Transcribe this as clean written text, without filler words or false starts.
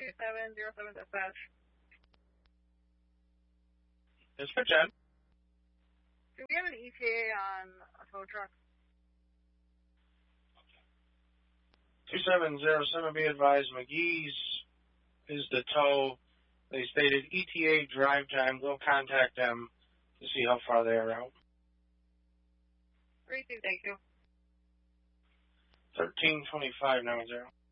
2707 dispatch. Dispatch, Ed. Do we have an ETA on a tow truck? 2707, be advised, McGee's is the tow. They stated ETA drive time. Go contact them to see how far they are out. 32, thank you. 132590.